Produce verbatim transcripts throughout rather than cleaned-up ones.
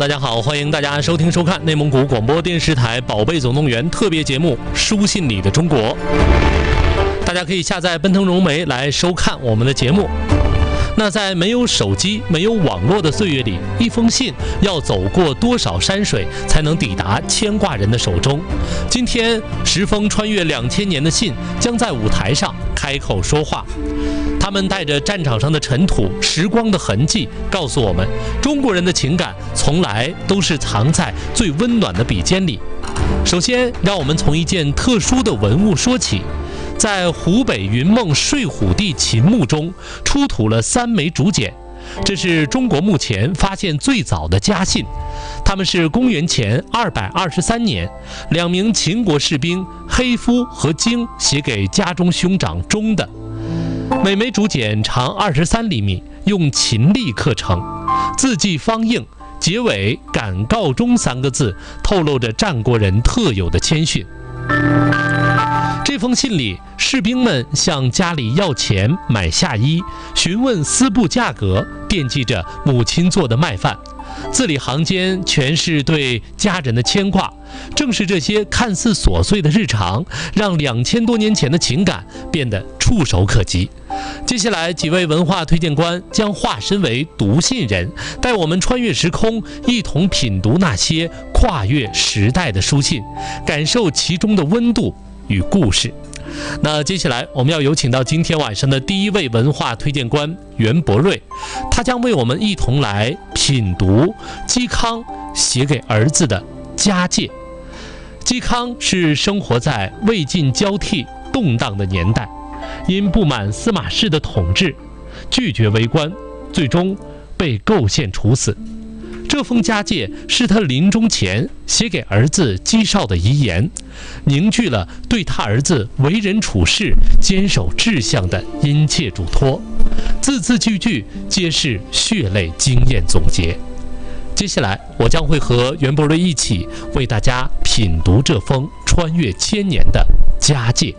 大家好，欢迎大家收听收看内蒙古广播电视台宝贝总动员特别节目《书信里的中国》。大家可以下载奔腾融媒来收看我们的节目。那在没有手机、没有网络的岁月里，一封信要走过多少山水才能抵达牵挂人的手中？今天，十封穿越两千年的信将在舞台上开口说话。他们带着战场上的尘土、时光的痕迹，告诉我们，中国人的情感从来都是藏在最温暖的笔尖里。首先，让我们从一件特殊的文物说起。在湖北云梦睡虎地秦墓中出土了三枚竹简，这是中国目前发现最早的家信。他们是公元前二百二十三年，两名秦国士兵黑夫和荆写给家中兄长钟的。每枚竹简长二十三厘米，用秦隶刻成，字迹方硬，结尾感告钟三个字，透露着战国人特有的谦逊。这封信里，士兵们向家里要钱买夏衣，询问丝布价格，惦记着母亲做的麦饭。字里行间全是对家人的牵挂。正是这些看似琐碎的日常，让两千多年前的情感变得触手可及。接下来，几位文化推荐官将化身为读信人，带我们穿越时空，一同品读那些跨越时代的书信，感受其中的温度与故事。那接下来我们要有请到今天晚上的第一位文化推荐官袁博瑞，他将为我们一同来品读嵇康写给儿子的家戒。嵇康是生活在魏晋交替动荡的年代，因不满司马氏的统治，拒绝为官，最终被构陷处死。这封家戒是他临终前写给儿子嵇绍的遗言，凝聚了对他儿子为人处事、坚守志向的殷切嘱托，字字句句皆是血泪经验总结。接下来，我将会和袁博瑞一起为大家品读这封穿越千年的家戒。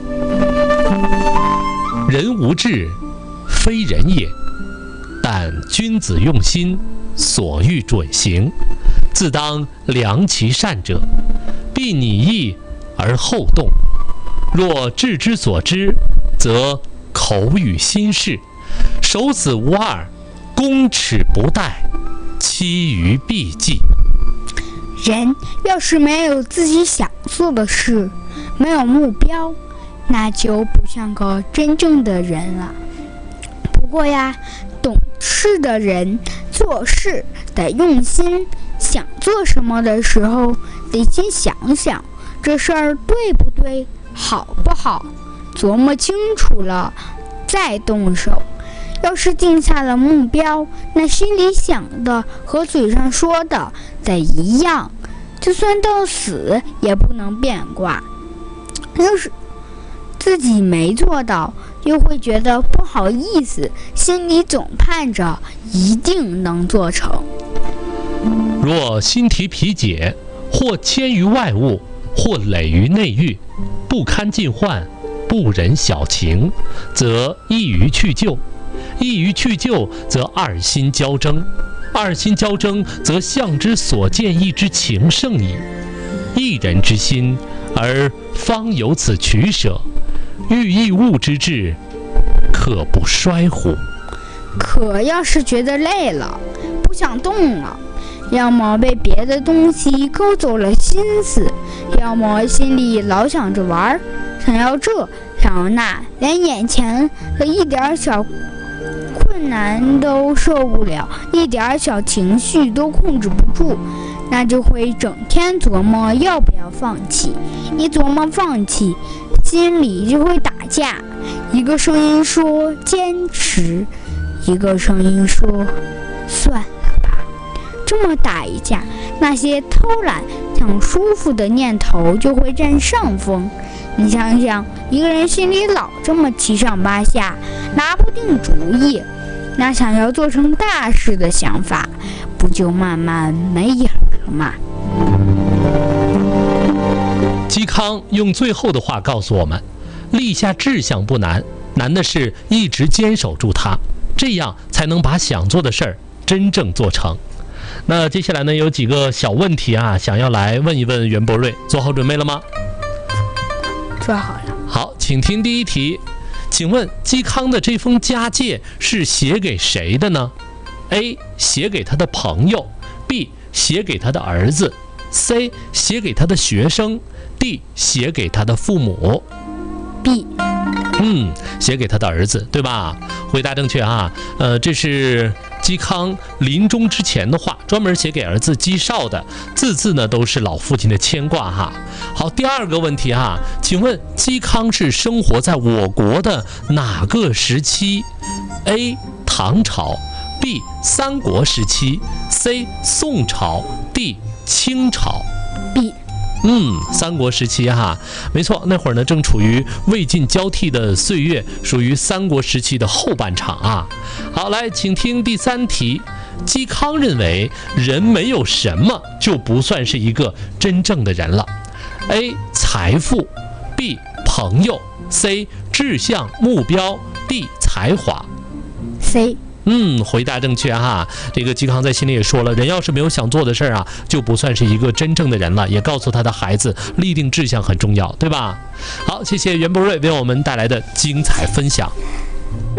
人无志，非人也，但君子用心，所欲准行，自当量其善者，必拟议而后动。若志之所知，则口语心事，守子无二，公耻不殆，期于必继。 人要是没有自己想做的事，没有目标，那就不像个真正的人了。不过呀，懂事的人做事得用心，想做什么的时候得先想想这事儿对不对，好不好，琢磨清楚了再动手。要是定下了目标，那心里想的和嘴上说的得一样，就算到死也不能变卦。要是自己没做到，又会觉得不好意思，心里总盼着一定能做成。 若心提疲解，或迁于外物，或累于内狱，不堪尽患，不忍小情，则易于去就；易于去就，则二心交争；二心交争，则相之所见义之情胜矣。一人之心，而方有此取舍，欲异物之志，可不衰乎？ 可要是觉得累了，不想动了，要么被别的东西勾走了心思，要么心里老想着玩，想要这想要那，连眼前的一点小困难都受不了，一点小情绪都控制不住，那就会整天琢磨要不要放弃。一琢磨放弃，心里就会打架，一个声音说坚持，一个声音说算了吧。这么打一架，那些偷懒想舒服的念头就会占上风。你想想，一个人心里老这么七上八下，拿不定主意，那想要做成大事的想法不就慢慢没影了吗？ 嵇康用最后的话告诉我们，立下志向不难，难的是一直坚守住它，这样才能把想做的事儿真正做成。 那接下来呢，有几个小问题啊，想要来问一问袁博瑞，做好准备了吗？ 做好了。 好，请听第一题，请问嵇康的这封家诫是写给谁的呢？ A. 写给他的朋友 B. 写给他的儿子 C. 写给他的学生 D. 写给他的父母。 B。 嗯，写给他的儿子，对吧？回答正确啊。呃，这是嵇康临终之前的话，专门写给儿子嵇绍的，字字呢都是老父亲的牵挂哈。好，第二个问题哈，请问嵇康是生活在我国的哪个时期 ？A. 唐朝 B. 三国时期 C. 宋朝 D. 清朝。 B。 嗯，三国时期哈，没错，那会儿呢正处于魏晋交替的岁月，属于三国时期的后半场啊。好，来，请听第三题。嵇康认为人没有什么就不算是一个真正的人了。A. 财富 B. 朋友 C. 志向目标 D. 才华。 C。 嗯，回答正确哈。这个嵇康在心里也说了，人要是没有想做的事儿啊，就不算是一个真正的人了。也告诉他的孩子，立定志向很重要，对吧？好，谢谢袁博瑞为我们带来的精彩分享。